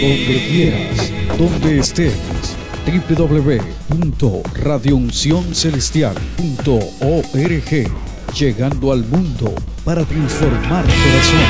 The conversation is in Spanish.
Donde quieras, donde estés. www.radiouncioncelestial.org. Llegando al mundo para transformar corazones.